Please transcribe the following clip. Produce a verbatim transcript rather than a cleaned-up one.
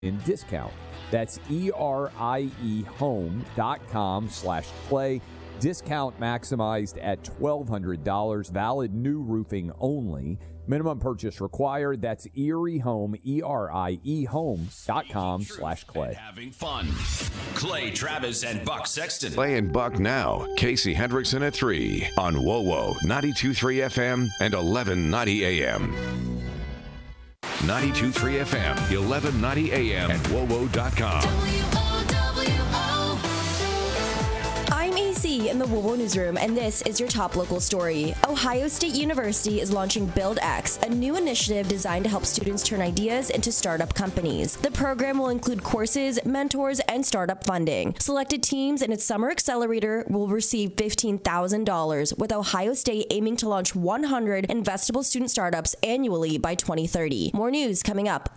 in discount. That's E-R-I-E home.com slash clay. Discount maximized at twelve hundred dollars. Valid new roofing only. Minimum purchase required. That's Erie Home, E R I E home.com slash clay. Having fun. Clay Travis and Buck Sexton. Clay and Buck now. Casey Hendrickson at three on W O W O ninety-two point three F M and eleven ninety A M. ninety-two point three F M, eleven ninety A M, and W O W O dot com. I'm A C in the W O W O Newsroom, and this is your top local story. Ohio State University is launching BuildX, a new initiative designed to help students turn ideas into startup companies. The program will include courses, mentors, and startup funding. Selected teams in its summer accelerator will receive fifteen thousand dollars, with Ohio State aiming to launch one hundred investable student startups annually by twenty thirty. More news coming up